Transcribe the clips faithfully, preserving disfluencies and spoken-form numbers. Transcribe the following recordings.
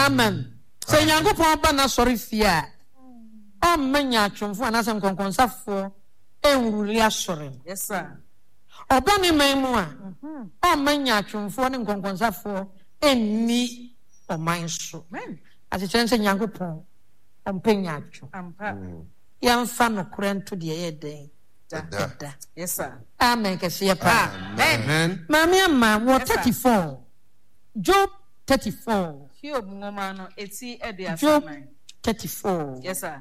Amen. Say Yankopon ba na sorry fear. O manya twomfo anasem konkonsafo enwuruli asore. Yes sir. Oba ne manmu a o manya twomfo ne konkonsafo enni o man so. Amen. Ati chense Yankopon ompenya atwo. Ampa. Yamfa no korento de ye den. Da. Yes sir. Amen. Kesiye pa. Amen. Mami amma wo thirty-four. Job thirty-four. Hiob ngoma no eti e de Job asaman. thirty-four. Yes sir.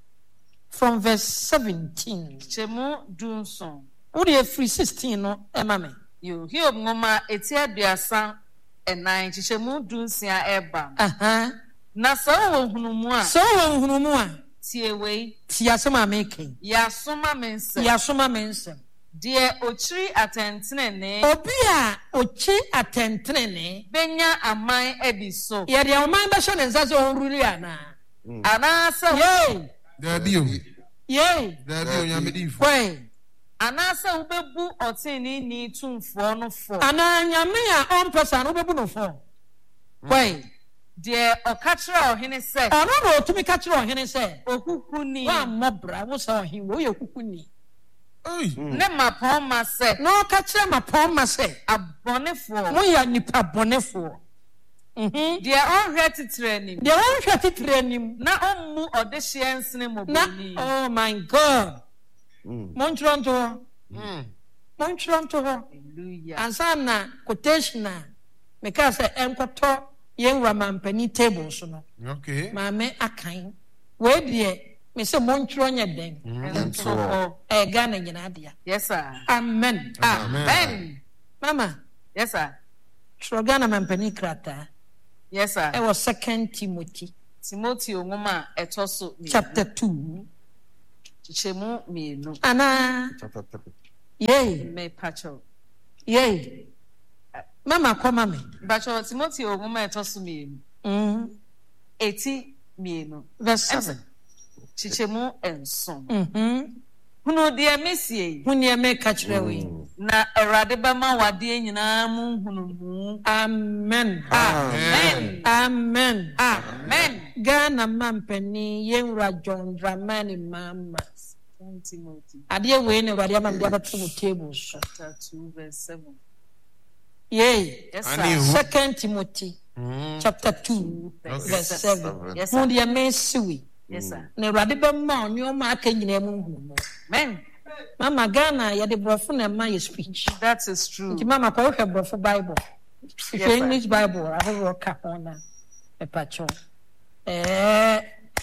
From verse seventeen. Chemu dunson. Wo de free sixteen no e ma me. Yo Hiob ngoma eti aduasa enan chemu dunsia eba. Aha. Na so wo hunumu a. So wo hunumu a. Tie wei. Ti asema making. Ya soma mense. Ya soma mense. De ochiri atentenene. Obi a ochi atentenene. Benya aman ediso. Ye de aman ba hye ne nzase onruli ana. Ana se Yey. Dabi o. Yey. Dabi o nyamedi fo. Wei. Ana se ubebu otini ni tumfo no fo. Ana nyame a on person ubebu no fo. Wei. De okachira ohene se. Ono no otumi kachira ohene se. Okuhuni. Wa mobra wo sa ohin wo ye kuhuni. Oi. Ne mapon ma se. No kachira mapon ma se. Abonefo. Mo ya nipa bonefo. Mhm. De onhwe titre nim. De onhwe titre nim. Na ommu odehye nsene moboni. Oh my God. Montronto. Mm. Montronto. Hallelujah. Ansana quotation na me ka say enkoto yenwura mampani table so no. Okay. Maame akan. We de me say montro nya den. Enso. Eh Ghana nyina dia. Yes sir. Amen. Amen. Mama. Yes sir. Tro Ghana mampani krata. Yes sir. E was second Timothy. Timothy ongoma etoso Chapter two. Chemu mienu. Ana. Yay. Me pacho. Yay. Mama come me. Pacho Timothy ongoma etoso mienu. Mm. Eti mienu. Verse seven. Chichemu enson. Mhm. Hunu de mesie. Hunu ye me ka kire we. Na erade ba ma wade nyina mu hunu mu. Amen. Amen. Amen. Amen. Ghana mampani yenwura John Dramani mama. Timothy. Ade we ne wade am dey to table so. Chapter two verse seven. Yay. Yes Ani sir. hu. Second Timothy chapter two verse seven. Yes Hunu sir. ye me siwi. Yes sir. Na wade ba ma onyo ma aka nyina mu hunu mu. Amen. Mama Ghana ya de brofo na ma ye speech. That is true. Nti mama kwa hwe brofo Bible. If Yes, sir. English Bible, I have work on na e pacho. Eh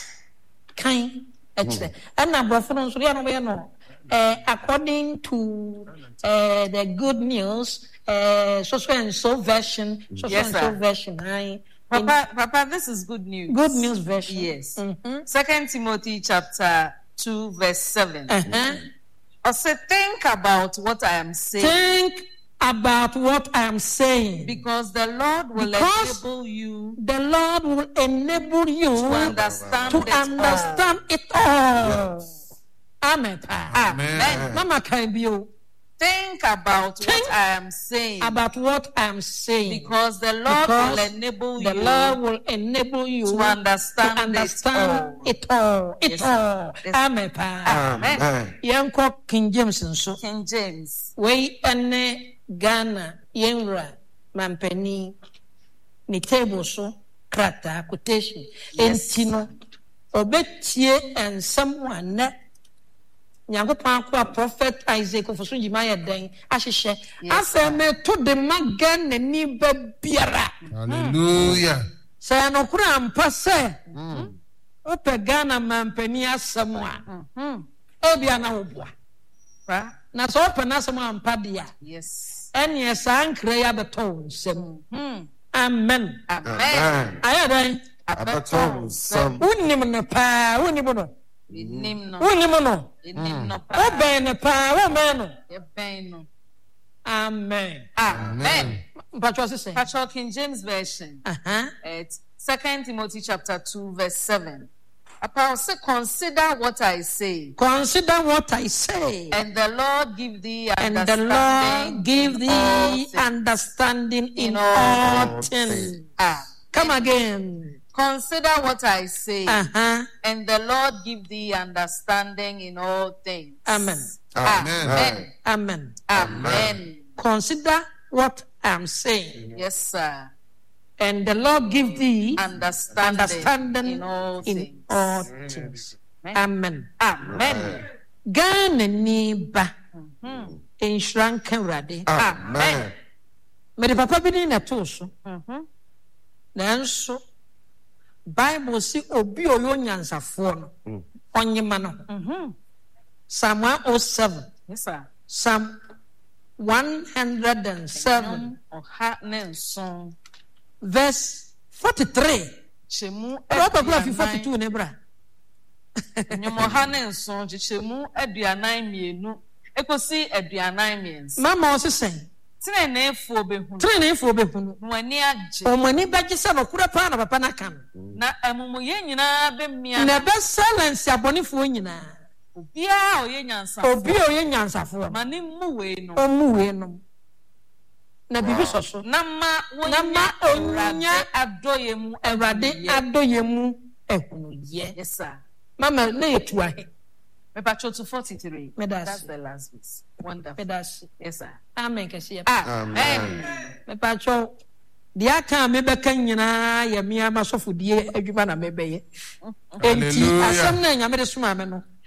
kan actually. And na brofo no so ya no be no. Eh according to uh, the good news, uh, so so and so version, so Yes, so and so sir. version, I Papa, Papa, this is good news. good news version. Yes. Mhm. Second Timothy chapter two verse seven. Uh-huh. Also think about what I am saying. Think about what I am saying. Because the Lord will Because enable you The Lord will enable you to understand to it understand it all. Amen. Amen. Mama can be you. Think about Think what I am saying. About what I am saying. Because the Lord Because will enable the you Lord will enable you to understand, to understand it all. it all. It Yes, all. yes. Amen. Amen. Yanko King James nso. King James. We ene Ghana yenra mampeni ni table so krata quotation. Yes. Entino obetie ensam wane Nyankopon akwa prophet Isaac ofoso njima den ahihye asa me to de magan ni ba biara. Hallelujah. Say no kura ampa se ope Ghana mampeni asem a Mhm. obia na oboa Right? na so ope na asem ampa dia Yes. ene sa nkra ya beto nsem. Hmm. Amen. Amen. Ayadan Abaton some. unim ne pa unim no Nim no. unim no Nim no pa. oben ne pa wo me no. Yeben no. Amen. Amen. But what say? Patrick King James version. Uh-huh. At Second Timothy chapter two verse seven. Paul say, consider what I say, Consider what I say, and the Lord give thee and the understanding Lord give in all thee things. understanding in In all all things. Ah. Come again. Consider what I say, Uh-huh. and the Lord give thee understanding in all things. Amen. Amen. Amen. Amen. Amen. Consider what I'm saying, Yes, sir. and the Lord give thee Understanding, understanding in all in things. all things. Amen. Amen. Ghana ni ba inshran kanrade. Amen. Me de papa bi ni na to so. Mhm. Nanso Bible si obi oyo nyansafo no onyema no. Mhm. Psalm one oh seven, Yes, sir. Psalm one hundred seven, Ọha ne nson. verse forty-three. Kyemu Papa bra fi aduanan- forty-two ne bra. Nnwom ọha ne nson kyekyɛmu aduanan mmienu ekosi aduanan mmiɛnsa. Mama osisen. Teneneefoɔ bɛhunu. Trenefo behunu. Na wɔn ani agye. Omani bagye se no kura pa na papa na kan. Na amumuyɛ nyinaa bɛmmia Na no. be silence abonefo nyina. Obiara a ɔyɛ nyansafo. Obi oye nyansafo. Ma ne mmu wei no. Omu we no. Na bibi soso. Na ma Na ma wonya onya Awurade adɔyɛ mu Awurade adoye mu ehunu ye. Yes, sir. Mama na yetu ahe. Mepacho to forty-three. Me das. That's the last verse. Wonderful. Pedas. Yes, sir. Amen kese. Amen. Me pacho dia aka me beka nyina ye me ama sofodie adwuma na me beye. Enti Hallelujah. asem na nya me de soma me no.